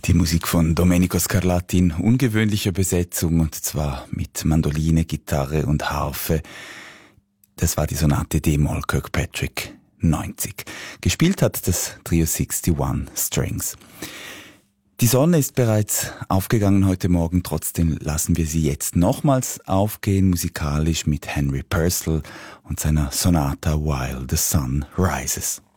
Die Musik von Domenico Scarlatti in ungewöhnlicher Besetzung, und zwar mit Mandoline, Gitarre und Harfe. Das war die Sonate D-Moll Kirkpatrick 90. Gespielt hat das Trio 61 Strings. Die Sonne ist bereits aufgegangen heute Morgen, trotzdem lassen wir sie jetzt nochmals aufgehen, musikalisch mit Henry Purcell und seiner Sonata While the Sun Rises.